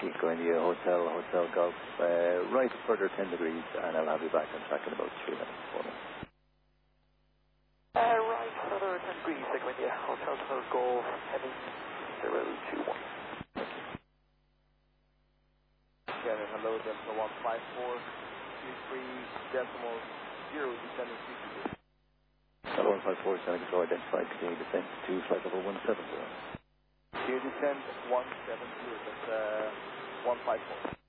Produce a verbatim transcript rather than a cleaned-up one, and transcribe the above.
Yankee, going to your hotel, hotel golf, uh, right further ten degrees, and I'll have you back on track in about three minutes, four minutes. Uh, right further ten degrees, going to your hotel, hotel golf, heading zero two one. Shannon, hello, Delta one five four, three three decimal zero, descending three two. Hello, one five four, Santa Control identified, continuing descent to flight level one seven zero. Here descend one seven zero, that's uh, one five four.